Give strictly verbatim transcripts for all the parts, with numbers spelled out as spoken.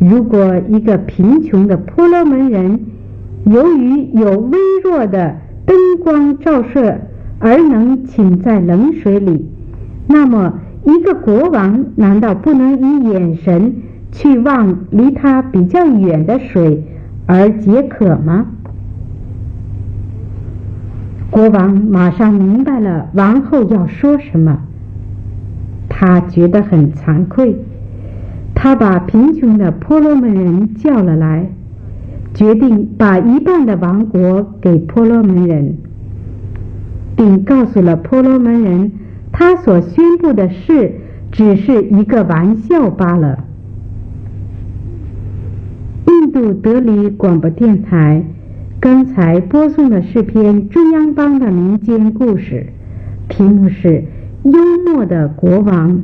如果一个贫穷的婆罗门人由于有微弱的灯光照射而能浸在冷水里，那么一个国王难道不能以眼神去望离他比较远的水而解渴吗？国王马上明白了王后要说什么，他觉得很惭愧，他把贫穷的婆罗门人叫了来，决定把一半的王国给婆罗门人，并告诉了婆罗门人他所宣布的事只是一个玩笑罢了。印度德里广播电台刚才播送的是篇中央邦的民间故事，题目是幽默的国王。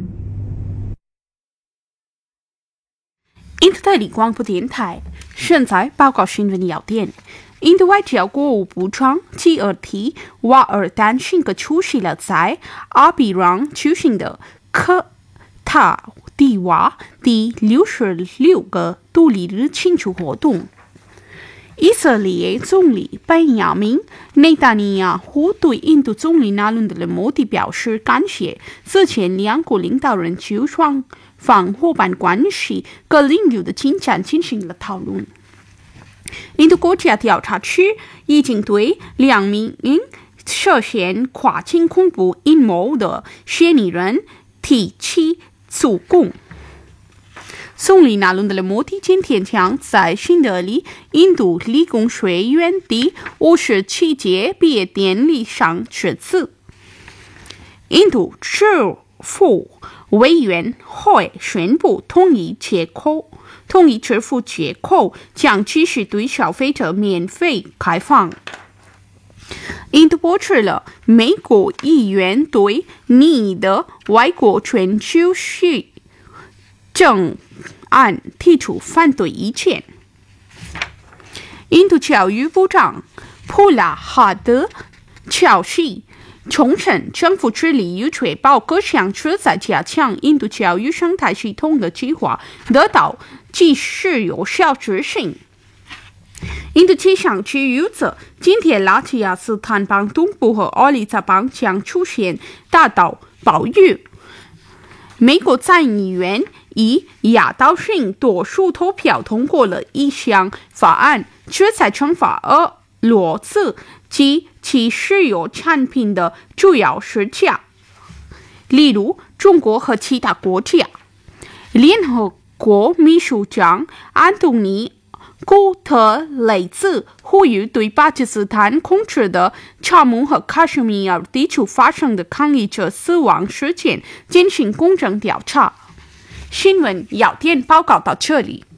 印度德里广播电台现在报告新闻要点。印度外交国务部长吉尔提瓦尔丹辛格出席了在阿比朗举行的科塔迪瓦第六十六个独立日庆祝活动。以色列总理本雅明内塔尼亚胡对印度总理纳伦德莫迪表示感谢，此前两国领导人就双方伙伴关系各领域的进展进行了讨论。印度国家调查局已经对两名涉嫌跨境恐怖阴谋的嫌疑人提起诉讼。总理纳伦德莫迪今天将在新德里印度理工学院第五十七届毕业典礼上致辞。印度政府委员会宣布同意接口，同意支付接口将继续对消费者免费开放。印度驳斥了美国议员对拟的外国全球性正案提出反对意见。印度教育部长普拉哈德乔西重申政府致力于确保各项旨在加强印度教育生态系统的计划得到及时有效执行。印度气象局预测，今天拉提亚斯坦邦东部和奥里萨邦将出现大到暴雨。美国参议院以压倒性多数投票通过了一项法案，旨在惩罚俄罗斯及其石油产品的主要市场，例如中国和其他国家。联合国秘书长安东尼古特雷兹呼吁对巴基斯坦控制的查姆和喀什米尔地区发生的抗议者死亡事件进行公正调查。新闻要点报告到这里。